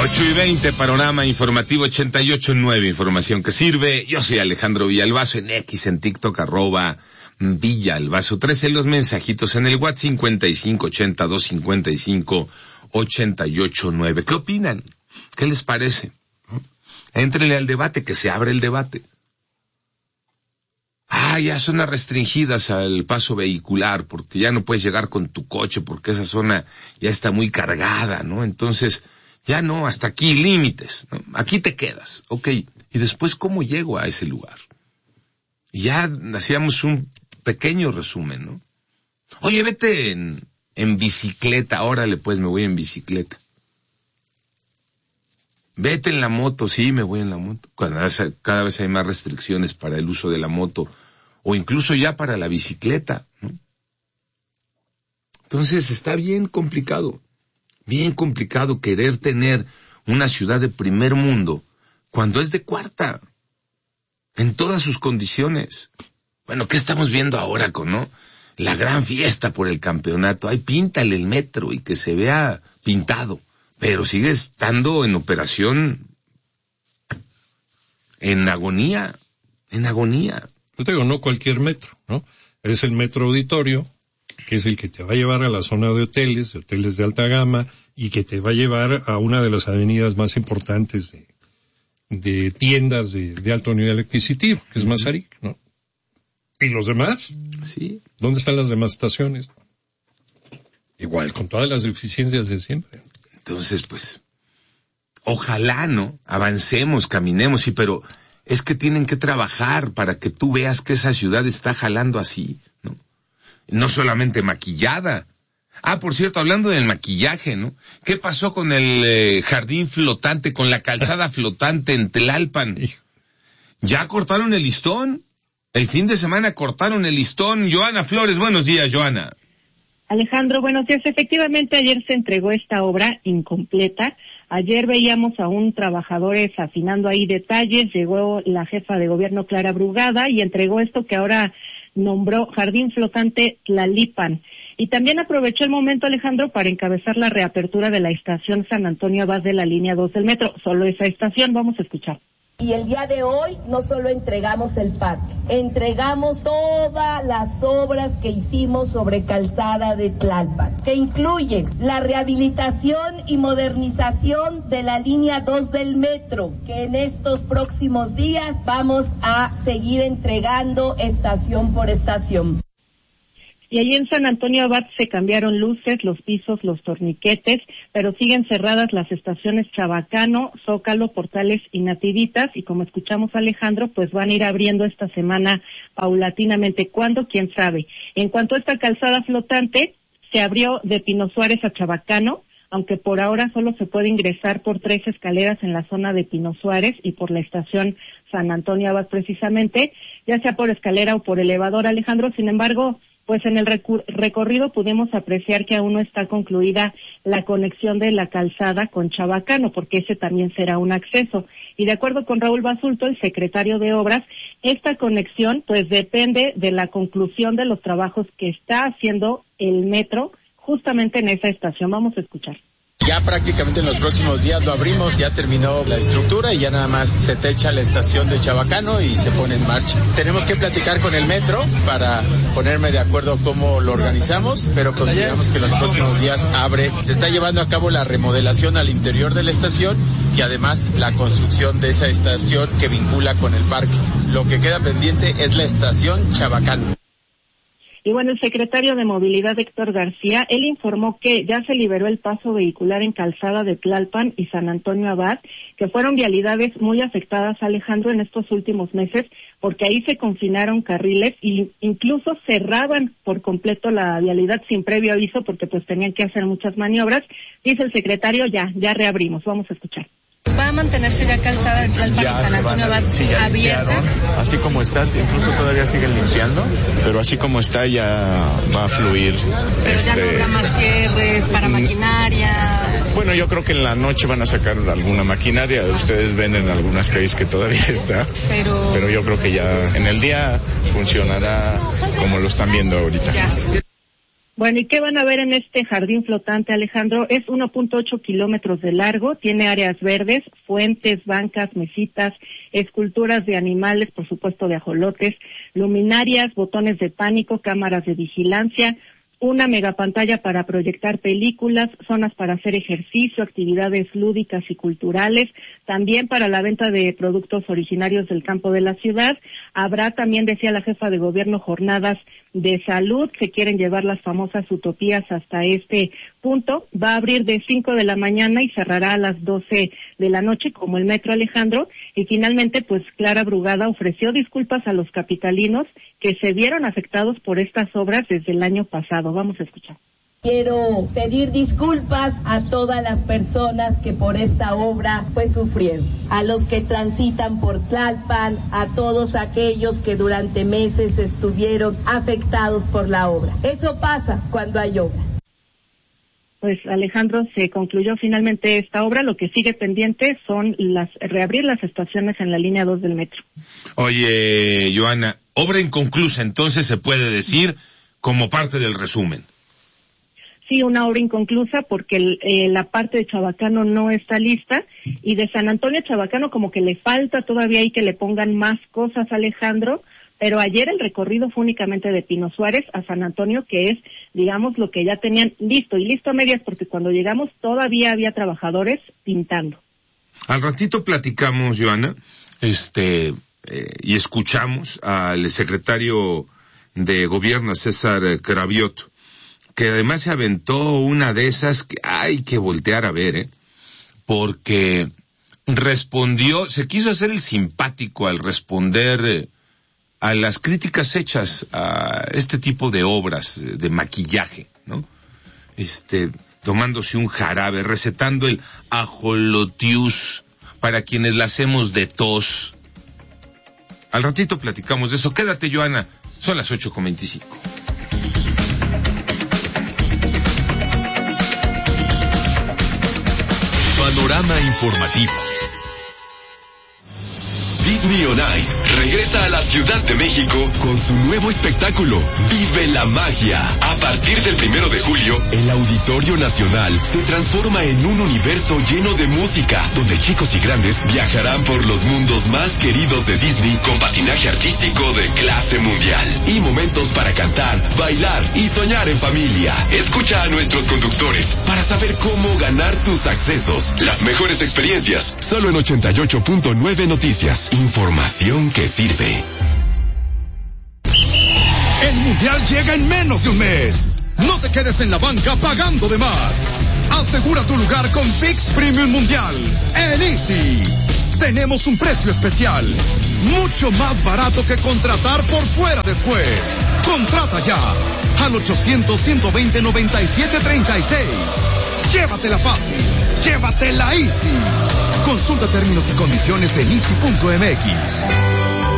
8:20, panorama informativo 88.9, información que sirve. Yo soy Alejandro Villalbazo, en X, en TikTok, @Villalbazo 13, los mensajitos en el WhatsApp 5580-255-889. ¿Qué opinan? ¿Qué les parece? Éntrenle al debate, que se abre el debate. Ya zonas restringidas al paso vehicular, porque ya no puedes llegar con tu coche, porque esa zona ya está muy cargada, ¿no? Entonces, ya no, hasta aquí, límites, ¿no? Aquí te quedas, ok. Y después, ¿cómo llego a ese lugar? Y ya hacíamos un pequeño resumen, ¿no? Oye, vete en bicicleta, órale, pues me voy en bicicleta. Vete en la moto, sí, me voy en la moto. Cada vez hay más restricciones para el uso de la moto, o incluso ya para la bicicleta, ¿no? Entonces está bien complicado querer tener una ciudad de primer mundo cuando es de cuarta, en todas sus condiciones. Bueno, ¿qué estamos viendo ahora no? La gran fiesta por el campeonato. Píntale el metro y que se vea pintado, pero sigue estando en operación en agonía. Yo te digo, no cualquier metro, ¿no? Es el metro auditorio, que es el que te va a llevar a la zona de hoteles de alta gama, y que te va a llevar a una de las avenidas más importantes de tiendas de alto nivel adquisitivo, que es Mazarik, ¿no? ¿Y los demás? Sí. ¿Dónde están las demás estaciones? Igual, con todas las deficiencias de siempre. Entonces, pues, ojalá, ¿no? Avancemos, caminemos, sí, pero es que tienen que trabajar para que tú veas que esa ciudad está jalando así, ¿no? No solamente maquillada. Por cierto, hablando del maquillaje, ¿no? ¿Qué pasó con el jardín flotante, con la calzada flotante en Tlalpan? ¿Ya cortaron el listón? El fin de semana cortaron el listón. Joana Flores, buenos días, Joana. Alejandro, buenos días. Efectivamente, ayer se entregó esta obra incompleta. Ayer veíamos a trabajadores afinando ahí detalles. Llegó la jefa de gobierno, Clara Brugada, y entregó esto que ahora nombró Jardín Flotante Tlalipan. Y también aprovechó el momento, Alejandro, para encabezar la reapertura de la estación San Antonio Abad de la línea 2 del metro. Solo esa estación, vamos a escuchar. Y el día de hoy no solo entregamos el parque, entregamos todas las obras que hicimos sobre calzada de Tlalpan, que incluye la rehabilitación y modernización de la línea 2 del metro, que en estos próximos días vamos a seguir entregando estación por estación. Y allí en San Antonio Abad se cambiaron luces, los pisos, los torniquetes, pero siguen cerradas las estaciones Chabacano, Zócalo, Portales y Nativitas, y como escuchamos a Alejandro, pues van a ir abriendo esta semana paulatinamente. ¿Cuándo? ¿Quién sabe? En cuanto a esta calzada flotante, se abrió de Pino Suárez a Chabacano, aunque por ahora solo se puede ingresar por 3 escaleras en la zona de Pino Suárez y por la estación San Antonio Abad precisamente, ya sea por escalera o por elevador, Alejandro. Sin embargo, pues en el recorrido pudimos apreciar que aún no está concluida la conexión de la calzada con Chabacano, porque ese también será un acceso. Y de acuerdo con Raúl Basulto, el secretario de Obras, esta conexión pues depende de la conclusión de los trabajos que está haciendo el metro justamente en esa estación. Vamos a escuchar. Ya prácticamente en los próximos días lo abrimos, ya terminó la estructura y ya nada más se techa la estación de Chabacano y se pone en marcha. Tenemos que platicar con el metro para ponerme de acuerdo cómo lo organizamos, pero consideramos que en los próximos días abre. Se está llevando a cabo la remodelación al interior de la estación y además la construcción de esa estación que vincula con el parque. Lo que queda pendiente es la estación Chabacano. Y bueno, el secretario de Movilidad, Héctor García, él informó que ya se liberó el paso vehicular en calzada de Tlalpan y San Antonio Abad, que fueron vialidades muy afectadas, Alejandro, en estos últimos meses, porque ahí se confinaron carriles e incluso cerraban por completo la vialidad sin previo aviso, porque pues tenían que hacer muchas maniobras. Dice el secretario, ya reabrimos. Vamos a escuchar. ¿Va a mantenerse ya calzada de Tlalpan y San Antonio Abad abierta? Así como está, incluso todavía siguen limpiando, pero así como está ya va a fluir. Pero ya no habrá más cierres para maquinaria. Bueno, yo creo que en la noche van a sacar alguna maquinaria. Ustedes ven en algunas calles que todavía está, pero yo creo que ya en el día funcionará como lo están viendo ahorita. Ya. Bueno, ¿y qué van a ver en este jardín flotante, Alejandro? Es 1.8 kilómetros de largo, tiene áreas verdes, fuentes, bancas, mesitas, esculturas de animales, por supuesto de ajolotes, luminarias, botones de pánico, cámaras de vigilancia, una megapantalla para proyectar películas, zonas para hacer ejercicio, actividades lúdicas y culturales, también para la venta de productos originarios del campo de la ciudad. Habrá también, decía la jefa de gobierno, jornadas de salud. Se quieren llevar las famosas utopías hasta este punto. Va a abrir de 5 de la mañana y cerrará a las 12 de la noche, como el metro, Alejandro. Y finalmente, pues Clara Brugada ofreció disculpas a los capitalinos que se vieron afectados por estas obras desde el año pasado. Vamos a escuchar. Quiero pedir disculpas a todas las personas que por esta obra pues sufrieron, a los que transitan por Tlalpan, a todos aquellos que durante meses estuvieron afectados por la obra. Eso pasa cuando hay obras. Pues Alejandro, se concluyó finalmente esta obra. Lo que sigue pendiente son reabrir las estaciones en la línea 2 del metro. Oye, Joana, obra inconclusa, entonces se puede decir como parte del resumen. Sí, una obra inconclusa porque la parte de Chabacano no está lista, y de San Antonio a Chabacano como que le falta todavía ahí que le pongan más cosas, Alejandro, pero ayer el recorrido fue únicamente de Pino Suárez a San Antonio, que es, digamos, lo que ya tenían listo, y listo a medias, porque cuando llegamos todavía había trabajadores pintando. Al ratito platicamos, Joana, y escuchamos al secretario de Gobierno, César Cravioto, que además se aventó una de esas que hay que voltear a ver, porque respondió, se quiso hacer el simpático al responder a las críticas hechas a este tipo de obras de maquillaje, ¿no? Tomándose un jarabe, recetando el ajolotius para quienes la hacemos de tos. Al ratito platicamos de eso. Quédate, Joana, son las 8:25. Panorama informativo. Disney on Ice regresa a la Ciudad de México con su nuevo espectáculo, Vive la Magia. A partir del 1 de julio, el Auditorio Nacional se transforma en un universo lleno de música, donde chicos y grandes viajarán por los mundos más queridos de Disney con patinaje artístico de clase mundial y momentos para cantar, bailar y soñar en familia. Escucha a nuestros conductores para saber cómo ganar tus accesos. Las mejores experiencias, solo en 88.9 Noticias. Información que sirve. El Mundial llega en menos de un mes. No te quedes en la banca pagando de más. Asegura tu lugar con Fix Premium Mundial en Easy. Tenemos un precio especial, mucho más barato que contratar por fuera después. Contrata ya al 800-120-9736. Llévatela fácil, llévatela Easy. Consulta términos y condiciones en easy.mx.